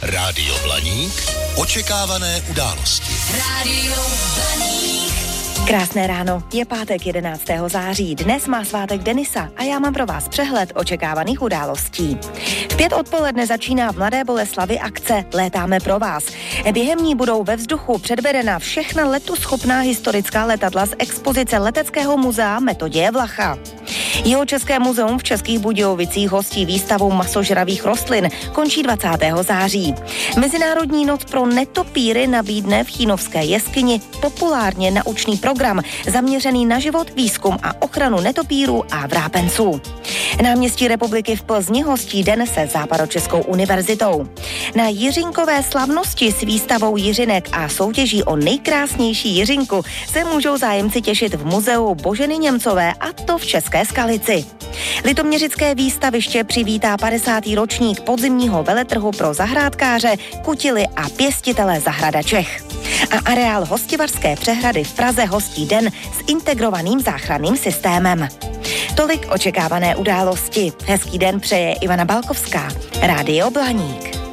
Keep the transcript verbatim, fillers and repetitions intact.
Rádio Blaník. Očekávané události. Rádio Blaník. Krásné ráno, je pátek jedenáctého září, dnes má svátek Denisa a já mám pro vás přehled očekávaných událostí. V pět odpoledne začíná v Mladé Boleslavi akce Létáme pro vás. Během ní budou ve vzduchu předvedena všechna letuschopná historická letadla z expozice Leteckého muzea Metoděje Vlacha. Jihočeské muzeum v Českých Budějovicích hostí výstavu masožravých rostlin, končí dvacátého září. Mezinárodní noc pro netopíry nabídne v Chínovské jeskyni populárně naučný program zaměřený na život, výzkum a ochranu netopírů a vrápenců. Náměstí Republiky v Plzni hostí den se Západočeskou univerzitou. Na jiřinkové slavnosti s výstavou jiřinek a soutěží o nejkrásnější jiřinku se můžou zájemci těšit v muzeu Boženy Němcové, a to v České Skalici. Litoměřické výstaviště přivítá padesátý ročník podzimního veletrhu pro zahrádkáře, kutily a pěstitele zahrada Čech. A areál Hostivařské přehrady v Praze hostí den s integrovaným záchranným systémem. Tolik očekávané události. Hezký den přeje Ivana Balkovská. Rádio Blaník.